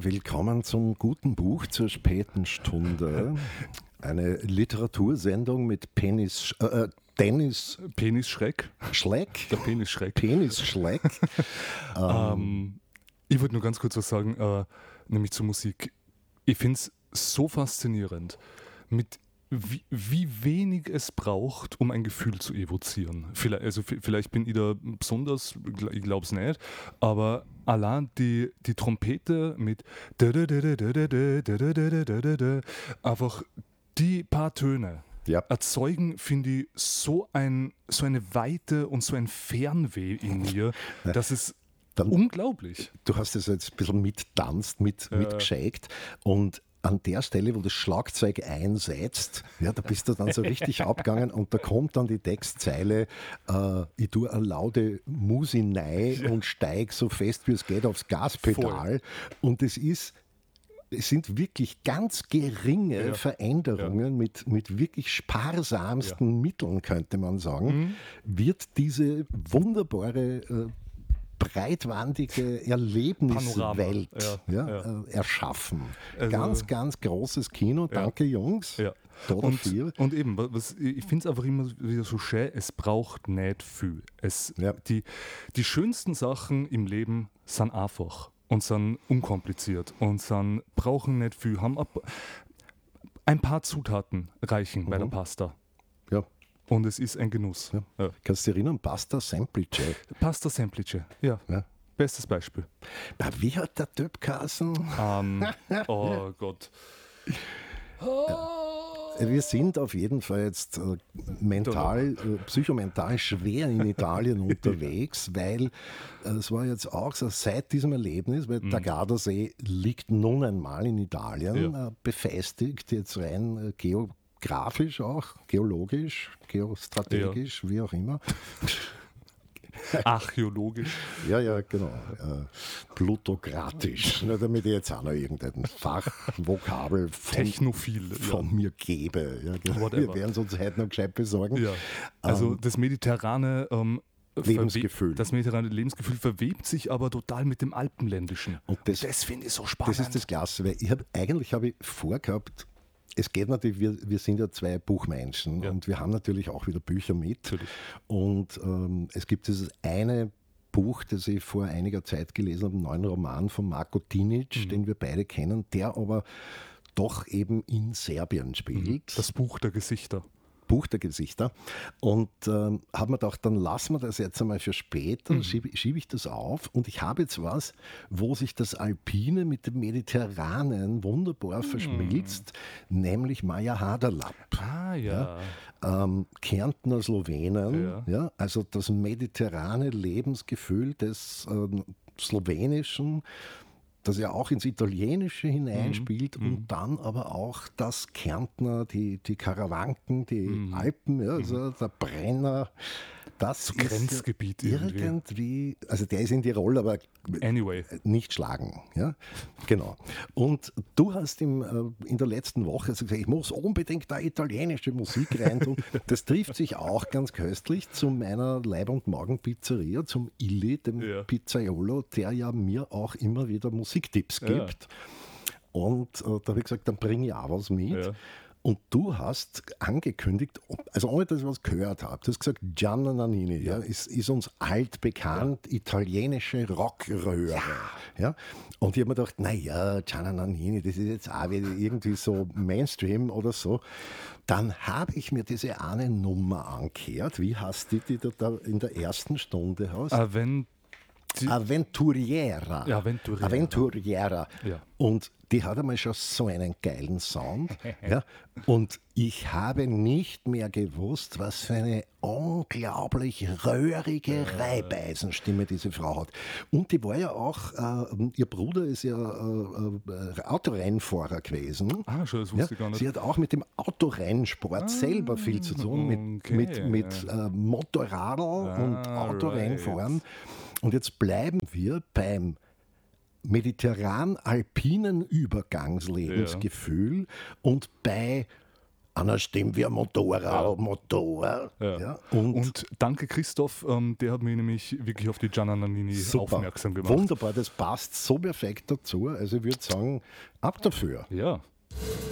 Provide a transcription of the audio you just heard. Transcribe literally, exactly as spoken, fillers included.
willkommen zum guten Buch zur späten Stunde. Eine Literatursendung mit Penis, äh, Dennis Penisschreck. Schleck. Der Penisschreck. Penisschleck. ähm, ich wollte nur ganz kurz was sagen, äh, nämlich zur Musik. Ich finde es so faszinierend, mit wie, wie wenig es braucht, um ein Gefühl zu evozieren. Vielleicht, also vielleicht bin ich da besonders, ich glaube es nicht, aber allein die, die Trompete mit einfach die paar Töne Ja. erzeugen, finde ich, so, ein, so eine Weite und so ein Fernweh in mir, dass es Dann, unglaublich. Du hast es jetzt ein bisschen mittanzt, mit, Ja. mitgeschickt und an der Stelle, wo das Schlagzeug einsetzt, ja, da bist du dann so richtig abgegangen und da kommt dann die Textzeile, äh, ich tue eine laute Musinei Ja. und steig so fest wie es geht aufs Gaspedal. Und es ist Es sind wirklich ganz geringe Ja. Veränderungen Ja. mit, mit wirklich sparsamsten Ja. Mitteln, könnte man sagen, Mhm. wird diese wunderbare, äh, breitwandige Erlebniswelt Panorama. ja, Ja, ja. Äh, erschaffen. Also- ganz, ganz großes Kino. Danke, Jungs. Ja. Oder Und, vier. und eben, was, ich finde es einfach immer wieder so schön, es braucht nicht viel. Es, Ja. die, die schönsten Sachen im Leben sind einfach und sind unkompliziert und sind, brauchen nicht viel, haben ab, ein paar Zutaten reichen bei der Pasta. Ja. Und es ist ein Genuss. Ja. Ja. Kannst du dich erinnern? Pasta Semplice. Pasta Semplice, ja. Ja. Bestes Beispiel. Na, wie hat der Typ geheißen? Ähm, oh Gott. Wir sind auf jeden Fall jetzt äh, mental, äh, psychomental schwer in Italien unterwegs, weil äh, es war jetzt auch so seit diesem Erlebnis, weil der Gardasee liegt nun einmal in Italien, Ja. äh, befestigt, jetzt rein äh, geografisch auch, geologisch, geostrategisch, wie auch immer. Archäologisch. Ja, ja, genau. Äh, plutokratisch, ne, damit ich jetzt auch noch irgendein Fachvokabel von, Technophil. von mir gebe. Ja, genau. Whatever. Wir werden es uns heute noch gescheit besorgen. Ja. Also das mediterrane ähm, Lebensgefühl. verwe- Das mediterrane Lebensgefühl verwebt sich aber total mit dem Alpenländischen. Und das, Das finde ich so spannend. das ist das Klasse, weil ich hab, eigentlich habe ich vorgehabt, es geht natürlich, wir, wir sind ja zwei Buchmenschen Ja. und wir haben natürlich auch wieder Bücher mit. Natürlich. Und ähm, es gibt dieses eine Buch, das ich vor einiger Zeit gelesen habe, einen neuen Roman von Marko Tinic, Mhm. den wir beide kennen, der aber doch eben in Serbien spielt. Das Buch der Gesichter. Buch der Gesichter. Und ähm, habe mir gedacht, dann lassen wir das jetzt einmal für später, Mhm. schiebe schieb ich das auf. Und ich habe jetzt was, wo sich das Alpine mit dem Mediterranen wunderbar Mhm. verschmilzt, nämlich Maja Haderlap. Ah ja. Ähm, Kärntner Slowenen, ja. Ja. also das mediterrane Lebensgefühl des ähm, Slowenischen, das ja auch ins Italienische hineinspielt Mhm. und dann aber auch das Kärntner, die, die Karawanken, die Mhm. Alpen, ja, also der Brenner, das So ist Grenzgebiet irgendwie. irgendwie, also der ist in Tirol, aber Anyway. nicht schlagen. Ja? Genau. Und du hast im, äh, in der letzten Woche also gesagt, ich muss unbedingt da italienische Musik rein tun. Das trifft sich auch ganz köstlich zu meiner Leib- und Magen-Pizzeria, zum Illy, dem Ja. Pizzaiolo, der ja mir auch immer wieder Musiktipps Ja. gibt. Und äh, da habe ich gesagt, dann bringe ich auch was mit. Ja. Und du hast angekündigt, also ohne dass ich was gehört habe, du hast gesagt, Gianna Nannini ja. ist, ist uns altbekannt, italienische Rockröhre. Ja. Und ich habe mir gedacht, naja, Gianna Nannini, das ist jetzt auch wieder irgendwie so Mainstream oder so. Dann habe ich mir diese eine Nummer angehört. Wie hast du die da, da in der ersten Stunde hast? Ah, wenn die, Aventuriera. Ja, Aventuriera. Aventuriera. Ja. Und die hat einmal schon so einen geilen Sound. Ja. Und ich habe nicht mehr gewusst, was für eine unglaublich röhrige Reibeisenstimme diese Frau hat. Und die war ja auch, äh, ihr Bruder ist ja äh, äh, Autorennfahrer gewesen. Ah, schon, das Ja, wusste ich gar nicht. sie hat auch mit dem Autorennsport selber viel zu tun, mit, okay. mit, mit äh, Motorradl und Ah, Autorennfahren. right. Und jetzt bleiben wir beim mediterran-alpinen Übergangslebensgefühl und bei Einer stimmt wie ein Motorrad, Ja. Motor. Ja. Ja. Und, Und, danke Christoph, ähm, der hat mich nämlich wirklich auf die Gianna Nannini super, aufmerksam gemacht. wunderbar, das passt so perfekt dazu. Also ich würde sagen, ab dafür. Ja.